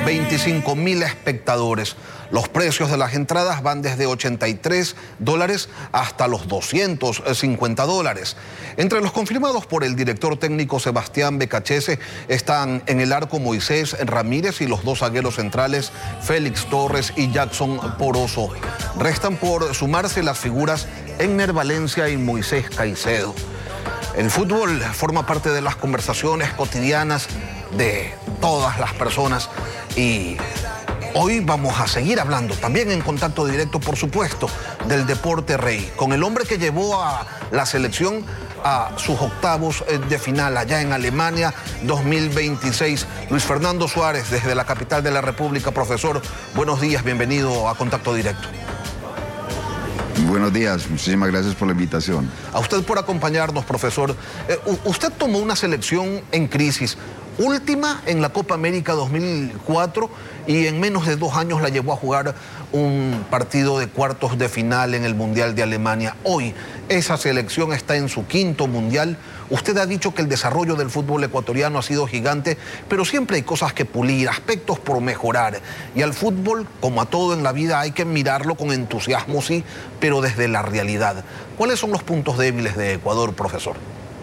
25.000 espectadores. Los precios de las entradas van desde $83 hasta los $250. Entre los confirmados por el director técnico Sebastián Becachese están en el arco Moisés Ramírez y los dos zagueros centrales Félix Torres y Jackson Poroso. Restan por sumarse las figuras Enner Valencia y Moisés Caicedo. El fútbol forma parte de las conversaciones cotidianas de todas las personas y hoy vamos a seguir hablando, también en contacto directo, por supuesto, del deporte rey, con el hombre que llevó a la selección a sus octavos de final allá en Alemania 2026. Luis Fernando Suárez, desde la capital de la República. Profesor, buenos días, bienvenido a Contacto Directo. Buenos días, muchísimas gracias por la invitación. A usted por acompañarnos, profesor. Usted tomó una selección en crisis, última en la Copa América 2004 y en menos de 2 años la llevó a jugar un partido de cuartos de final en el Mundial de Alemania. Hoy esa selección está en su 5º Mundial. Usted ha dicho que el desarrollo del fútbol ecuatoriano ha sido gigante, pero siempre hay cosas que pulir, aspectos por mejorar. Y al fútbol, como a todo en la vida, hay que mirarlo con entusiasmo, sí, pero desde la realidad. ¿Cuáles son los puntos débiles de Ecuador, profesor?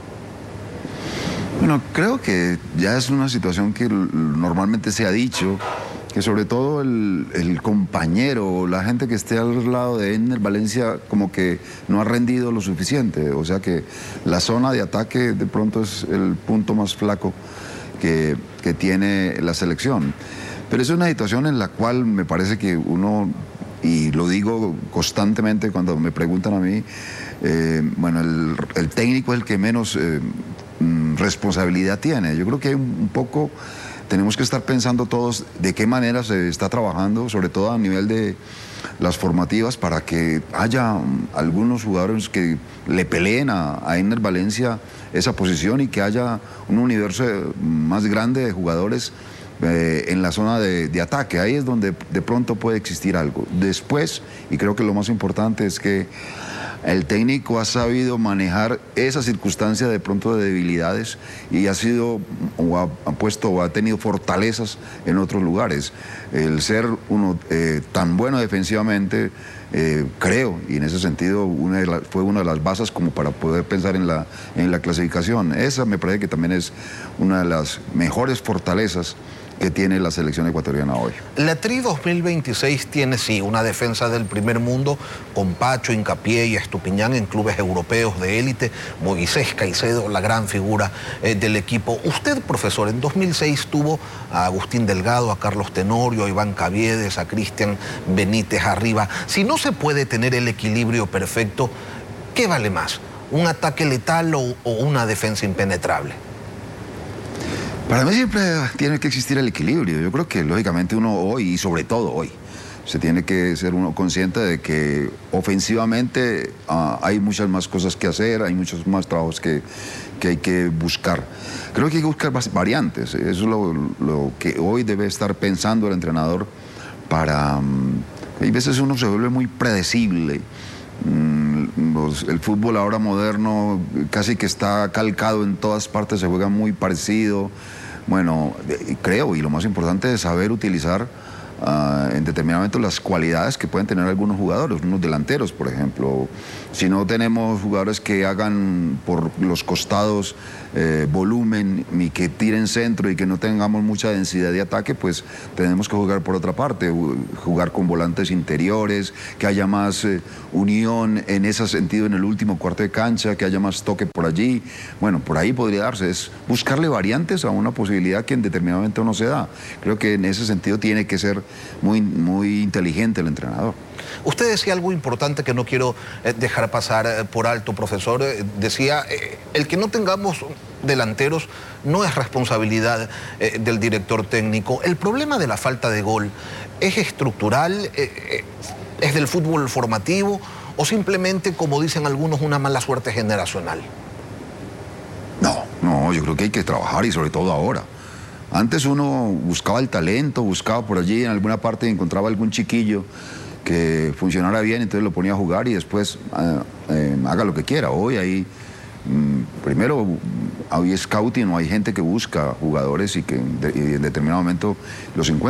Bueno, creo que ya es una situación que normalmente se ha dicho, que sobre todo el compañero, la gente que esté al lado de Enner Valencia como que no ha rendido lo suficiente. O sea que la zona de ataque de pronto es el punto más flaco que tiene la selección. Pero es una situación en la cual me parece que uno, y lo digo constantemente cuando me preguntan a mí, bueno, el técnico es el que menos responsabilidad tiene. Yo creo que hay un poco... Tenemos que estar pensando todos de qué manera se está trabajando, sobre todo a nivel de las formativas, para que haya algunos jugadores que le peleen a Enner Valencia esa posición y que haya un universo más grande de jugadores en la zona de ataque. Ahí es donde de pronto puede existir algo. Después, y creo que lo más importante es que el técnico ha sabido manejar esa circunstancia de pronto de debilidades y ha sido, o ha tenido fortalezas en otros lugares. El ser uno tan bueno defensivamente, creo, y en ese sentido fue una de las bases como para poder pensar en la clasificación. Esa me parece que también es una de las mejores fortalezas que tiene la selección ecuatoriana hoy. La TRI 2026 tiene, sí, una defensa del primer mundo con Pacho, Hincapié y Estupiñán en clubes europeos de élite. Moisés Caicedo, la gran figura del equipo. Usted, profesor, en 2006 tuvo a Agustín Delgado, a Carlos Tenorio, a Iván Caviedes, a Cristian Benítez arriba. Si no se puede tener el equilibrio perfecto, ¿qué vale más? ¿Un ataque letal o una defensa impenetrable? Para mí siempre tiene que existir el equilibrio. Yo creo que lógicamente uno hoy, y sobre todo hoy, se tiene que ser uno consciente de que ofensivamente hay muchas más cosas que hacer, hay muchos más trabajos que hay que buscar. Creo que hay que buscar variantes. Eso es lo que hoy debe estar pensando el entrenador para... hay veces uno se vuelve muy predecible. El fútbol ahora moderno casi que está calcado en todas partes, se juega muy parecido. Bueno, creo, y lo más importante es saber utilizar en determinado momento las cualidades que pueden tener algunos jugadores, unos delanteros, por ejemplo. Si no tenemos jugadores que hagan por los costados volumen y que tiren centro y que no tengamos mucha densidad de ataque, pues tenemos que jugar por otra parte, jugar con volantes interiores, que haya más unión en ese sentido en el último cuarto de cancha, que haya más toque por allí. Bueno, por ahí podría darse, es buscarle variantes a una posibilidad que en determinado momento no se da. Creo que en ese sentido tiene que ser muy inteligente el entrenador. Usted decía algo importante que no quiero dejar pasar por alto, profesor. Decía, el que no tengamos delanteros no es responsabilidad del director técnico. El problema de la falta de gol es estructural, es del fútbol formativo o simplemente, como dicen algunos, una mala suerte generacional. No, yo creo que hay que trabajar y sobre todo ahora. Antes uno buscaba el talento, buscaba por allí en alguna parte, encontraba algún chiquillo que funcionara bien, entonces lo ponía a jugar y después haga lo que quiera. Hoy hay, primero, hay scouting, o hay gente que busca jugadores y que en determinado momento los encuentra.